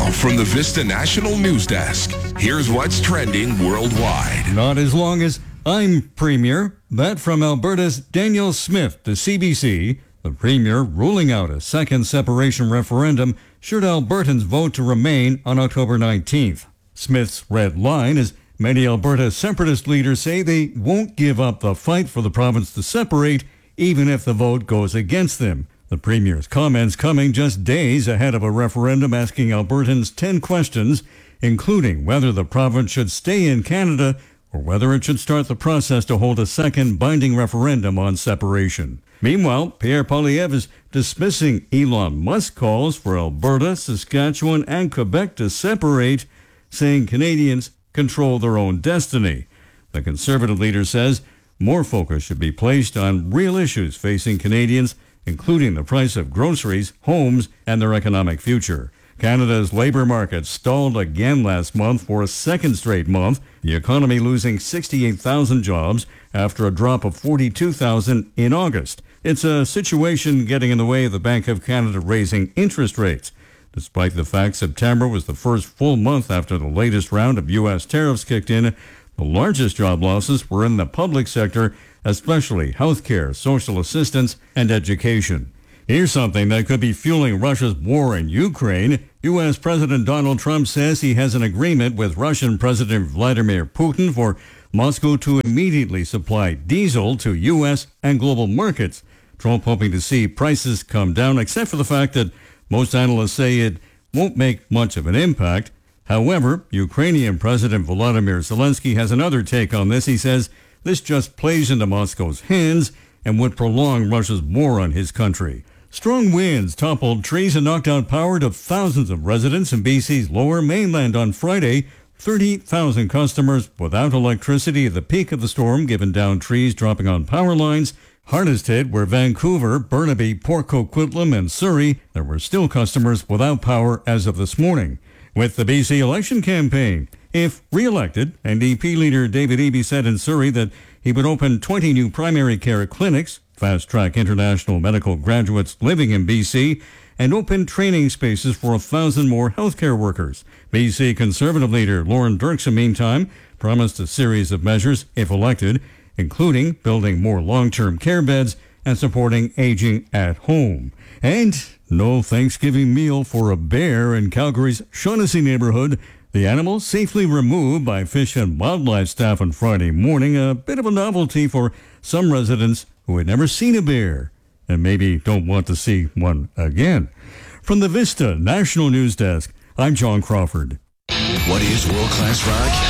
Now, from the Vista National News Desk, here's what's trending worldwide. Not as long as I'm Premier. That from Alberta's Danielle Smith to CBC. The Premier ruling out a second separation referendum should Albertans vote to remain on October 19th. Smith's red line is many Alberta separatist leaders say they won't give up the fight for the province to separate, even if the vote goes against them. The Premier's comments coming just days ahead of a referendum asking Albertans 10 questions, including whether the province should stay in Canada or whether it should start the process to hold a second binding referendum on separation. Meanwhile, Pierre Poilievre is dismissing Elon Musk's calls for Alberta, Saskatchewan, and Quebec to separate, saying Canadians control their own destiny. The Conservative leader says more focus should be placed on real issues facing Canadians, including the price of groceries, homes, and their economic future. Canada's labor market stalled again last month for a second straight month, the economy losing 68,000 jobs after a drop of 42,000 in August. It's a situation getting in the way of the Bank of Canada raising interest rates. Despite the fact September was the first full month after the latest round of U.S. tariffs kicked in, the largest job losses were in the public sector, especially healthcare, social assistance, and education. Here's something that could be fueling Russia's war in Ukraine. U.S. President Donald Trump says he has an agreement with Russian President Vladimir Putin for Moscow to immediately supply diesel to U.S. and global markets. Trump hoping to see prices come down, except for the fact that most analysts say it won't make much of an impact. However, Ukrainian President Volodymyr Zelensky has another take on this. He says this just plays into Moscow's hands and would prolong Russia's war on his country. Strong winds toppled trees and knocked out power to thousands of residents in BC's lower mainland on Friday. 30,000 customers without electricity at the peak of the storm, given down trees dropping on power lines. Hardest hit were Vancouver, Burnaby, Port Coquitlam, and Surrey. There were still customers without power as of this morning. With the BC election campaign, if re-elected, NDP leader David Eby said in Surrey that he would open 20 new primary care clinics, fast-track international medical graduates living in BC, and open training spaces for 1,000 more healthcare workers. BC Conservative leader Lauren Dirksen, meantime, promised a series of measures if elected, including building more long-term care beds and supporting aging at home. And no Thanksgiving meal for a bear in Calgary's Shaughnessy neighborhood. The animal safely removed by Fish and Wildlife staff on Friday morning, a bit of a novelty for some residents who had never seen a bear and maybe don't want to see one again. From the Vista National News Desk, I'm John Crawford. What is world-class rock?